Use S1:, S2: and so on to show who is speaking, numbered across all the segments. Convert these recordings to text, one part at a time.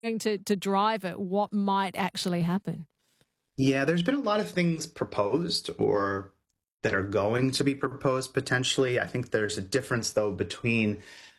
S1: going to drive it, what might actually happen?
S2: Yeah, there's been a lot of things proposed or that are going to be proposed potentially. I think there's a difference, though, between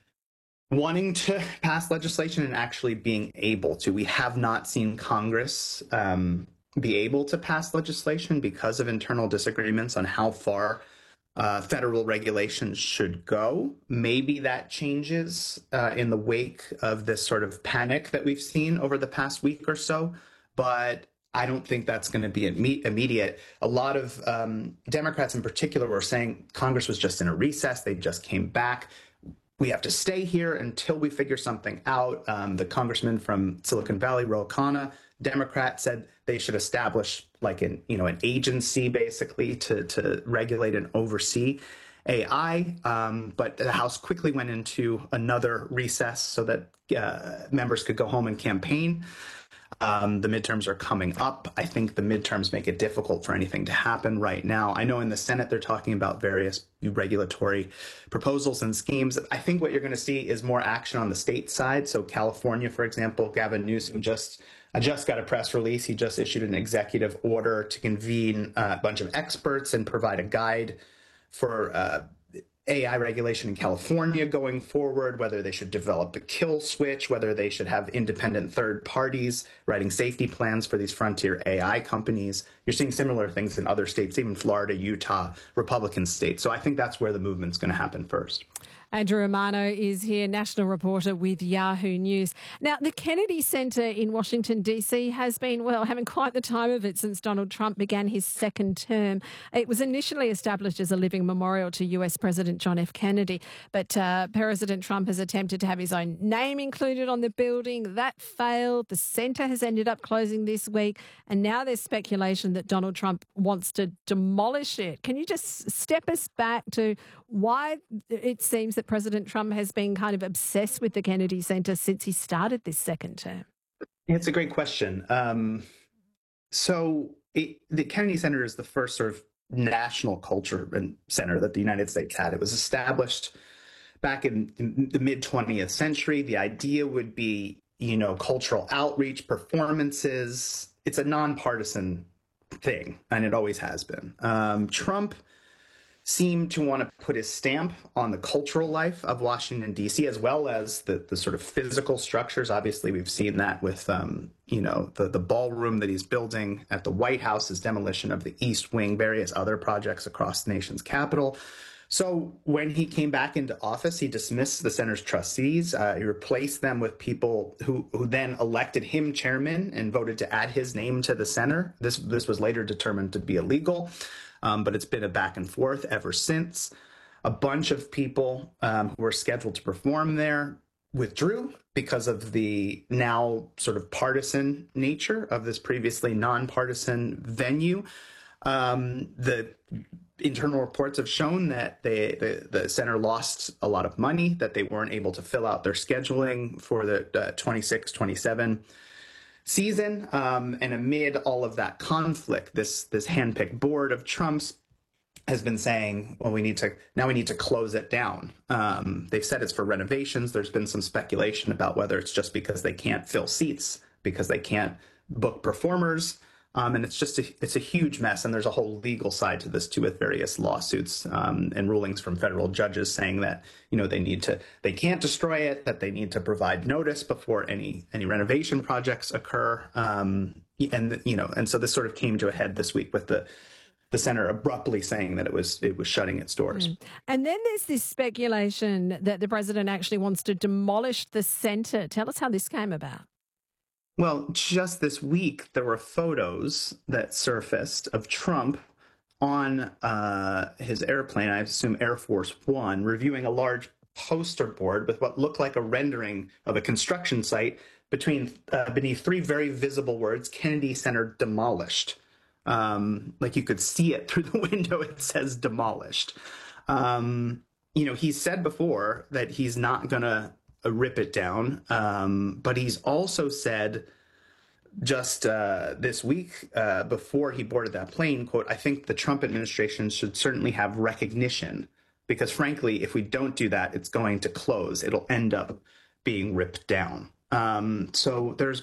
S2: wanting to pass legislation and actually being able to. We have not seen Congress be able to pass legislation because of internal disagreements on how far federal regulations should go. Maybe that changes in the wake of this sort of panic that we've seen over the past week or so. But I don't think that's going to be immediate. A lot of Democrats in particular were saying Congress was just in a recess. They just came back. We have to stay here until we figure something out. The congressman from Silicon Valley, Ro Khanna, Democrat, said they should establish like an agency basically to regulate and oversee AI. But the House quickly went into another recess so that members could go home and campaign. The midterms are coming up. I think the midterms make it difficult for anything to happen right now. I know in the Senate they're talking about various regulatory proposals and schemes. I think what you're going to see is more action on the state side. So California, for example, Gavin Newsom just got a press release. He just issued an executive order to convene a bunch of experts and provide a guide for AI regulation in California going forward, whether they should develop a kill switch, whether they should have independent third parties writing safety plans for these frontier AI companies. You're seeing similar things in other states, even Florida, Utah, Republican states. So I think that's where the movement's going to happen first.
S1: Andrew Romano is here, national reporter with Yahoo News. Now, the Kennedy Center in Washington, D.C. has been, having quite the time of it since Donald Trump began his second term. It was initially established as a living memorial to US President John F. Kennedy, but President Trump has attempted to have his own name included on the building. That failed. The center has ended up closing this week, and now there's speculation that Donald Trump wants to demolish it. Can you just step us back to why it seems that President Trump has been kind of obsessed with the Kennedy Center since he started this second term?
S2: It's a great question. The Kennedy Center is the first sort of national culture and center that the United States had. It was established back in the mid-20th century. The idea would be, cultural outreach, performances. It's a nonpartisan thing, and it always has been. Trump seemed to want to put his stamp on the cultural life of Washington, D.C., as well as the sort of physical structures. Obviously, we've seen that with, the ballroom that he's building at the White House, his demolition of the East Wing, various other projects across the nation's capital. So when he came back into office, he dismissed the center's trustees. He replaced them with people who then elected him chairman and voted to add his name to the center. This was later determined to be illegal. But it's been a back and forth ever since. A bunch of people who were scheduled to perform there withdrew because of the now sort of partisan nature of this previously nonpartisan venue. The internal reports have shown that the center lost a lot of money, that they weren't able to fill out their scheduling for the 26-27 season. And amid all of that conflict, this handpicked board of Trump's has been saying, well, we need to close it down. They've said it's for renovations. There's been some speculation about whether it's just because they can't fill seats, because they can't book performers. And it's a huge mess. And there's a whole legal side to this too, with various lawsuits and rulings from federal judges saying that, they can't destroy it, that they need to provide notice before any renovation projects occur. And so this sort of came to a head this week with the center abruptly saying that it was shutting its doors.
S1: And then there's this speculation that the president actually wants to demolish the center. Tell us how this came about.
S2: Well, just this week, there were photos that surfaced of Trump on his airplane, I assume Air Force One, reviewing a large poster board with what looked like a rendering of a construction site beneath three very visible words, Kennedy Center demolished. Like you could see it through the window, it says demolished. He said before that he's not going to rip it down. But he's also said just this week before he boarded that plane, quote, I think the Trump administration should certainly have recognition because frankly, if we don't do that, it's going to close. It'll end up being ripped down. So there's